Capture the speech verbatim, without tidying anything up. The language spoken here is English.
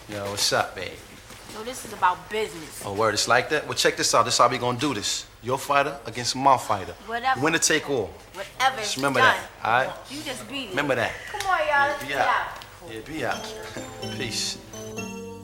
Yo, what's up, babe? No, this is about business. Oh, word, it's like that? Well, check this out. This is how we gonna do this. Your fighter against my fighter. Whatever. Winner take all. Whatever. Just remember done. that, all right? You just beat it. Remember that. Come on, y'all. Let's Yeah, be get out. out. Yeah, be out. Peace.